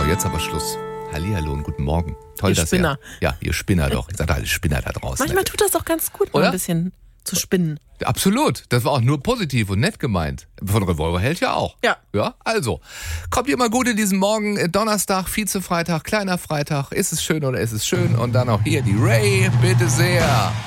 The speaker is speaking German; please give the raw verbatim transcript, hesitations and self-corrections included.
jetzt aber Schluss. Hallihallo und guten Morgen. Toll, Ihr dass Spinner. ihr... Ja, ihr Spinner doch. Ich sage alle Spinner da draußen. Manchmal tut das auch ganz gut, mal Oder? ein bisschen zu spinnen. Absolut. Das war auch nur positiv und nett gemeint. Von Revolverheld ja auch. Ja. Ja, also. Kommt ihr mal gut in diesen Morgen. Donnerstag, Vize-Freitag, kleiner Freitag. Ist es schön oder ist es schön? Und dann auch hier die Ray. Bitte sehr.